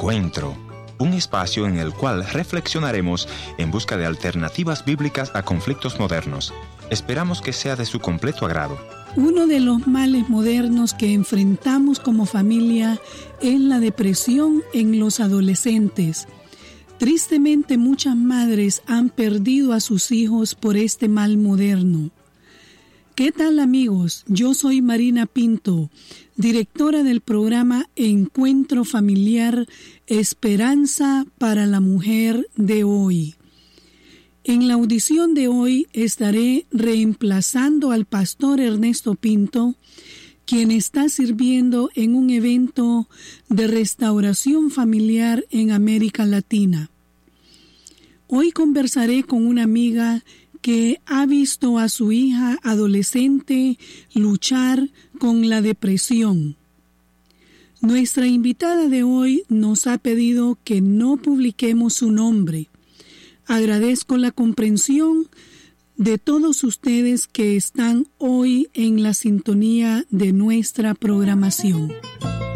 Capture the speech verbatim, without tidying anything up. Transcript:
Encuentro, un espacio en el cual reflexionaremos en busca de alternativas bíblicas a conflictos modernos. Esperamos que sea de su completo agrado. Uno de los males modernos que enfrentamos como familia es la depresión en los adolescentes. Tristemente, muchas madres han perdido a sus hijos por este mal moderno. ¿Qué tal, amigos? Yo soy Marina Pinto, directora del programa Encuentro Familiar Esperanza para la Mujer de hoy. En la audición de hoy estaré reemplazando al pastor Ernesto Pinto, quien está sirviendo en un evento de restauración familiar en América Latina. Hoy conversaré con una amiga que ha visto a su hija adolescente luchar con la depresión. Nuestra invitada de hoy nos ha pedido que no publiquemos su nombre. Agradezco la comprensión de todos ustedes que están hoy en la sintonía de nuestra programación.